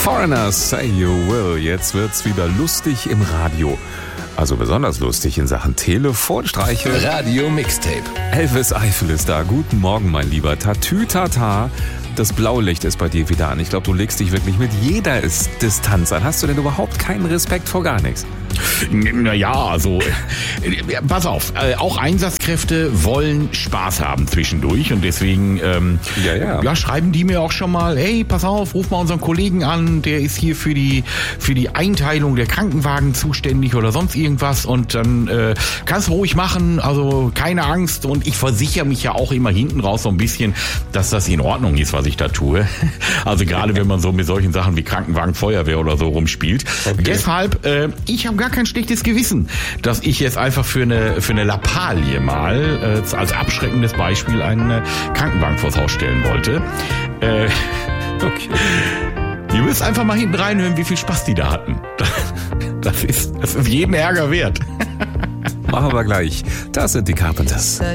Foreigners, say you will. Jetzt wird's wieder lustig im Radio. Also besonders lustig in Sachen Telefonstreiche. Radio Mixtape. Elvis Eifel ist da. Guten Morgen, mein Lieber. Tatütata. Das Blaulicht ist bei dir wieder an. Ich glaube, du legst dich wirklich mit jeder Distanz an. Hast du denn überhaupt keinen Respekt vor gar nichts? Naja, also, pass auf, auch Einsatzkräfte wollen Spaß haben zwischendurch und deswegen schreiben die mir auch schon mal, hey, pass auf, ruf mal unseren Kollegen an, der ist hier für die Einteilung der Krankenwagen zuständig oder sonst irgendwas und dann kannst du ruhig machen, also keine Angst und ich versichere mich ja auch immer hinten raus so ein bisschen, dass das in Ordnung ist, was ich da tue. Also gerade wenn man so mit solchen Sachen wie Krankenwagen, Feuerwehr oder so rumspielt. Okay. Deshalb, ich habe gar kein schlechtes Gewissen, dass ich jetzt einfach für eine Lappalie mal als abschreckendes Beispiel einen Krankenwagen vors Haus stellen wollte. Okay. Ihr müsst einfach mal hinten reinhören, wie viel Spaß die da hatten. Das ist jeden Ärger wert. Machen wir gleich. Das sind die Carpenters.